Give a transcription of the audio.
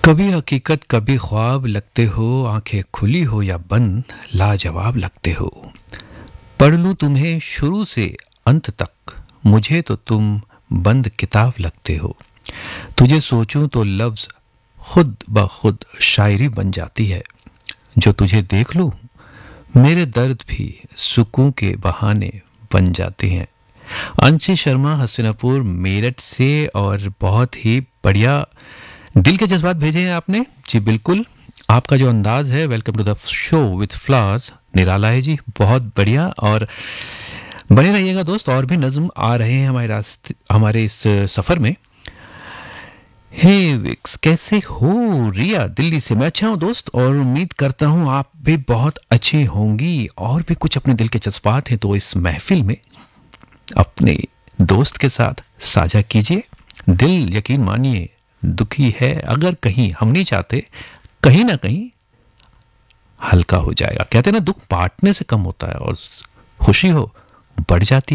कभी हकीकत कभी ख्वाब लगते हो, आंखें खुली हो या बंद, लाजवाब लगते हो। पढ़ लूं तुम्हें शुरू से अंत तक, मुझे तो तुम बंद किताब लगते हो। तुझे सोचूं तो लफ्ज खुद ब खुद शायरी बन जाती है। जो तुझे देख लूं, मेरे दर्द भी सुकून के बहाने बन जाते हैं। अंशी शर्मा हस्तिनापुर मेरठ से, और बहुत ही बढ़िया दिल के जज्बात भेजे हैं आपने। जी बिल्कुल, आपका जो अंदाज है, welcome to the show with flowers, निराला है जी, बहुत बढ़िया। और बने रहिएगा दोस्त, और भी नज्म आ रहे हैं हमारे रास्ते, हमारे इस सफर में। हे विक्स, कैसे हो? रिया दिल्ली से। मैं अच्छा हूँ दोस्त, और उम्मीद करता हूँ आप भी बहुत अच्छी होंगी। और भी कुछ अपने दिल के जज्बात हैं तो इस महफिल में अपने दोस्त के साथ साझा कीजिए। दिल, यकीन मानिए, दुखी है, अगर कहीं हम नहीं चाहते, कहीं ना कहीं हल्का हो जाएगा। कहते हैं ना, दुख बांटने से कम होता है और खुशी हो बढ़ जाती है।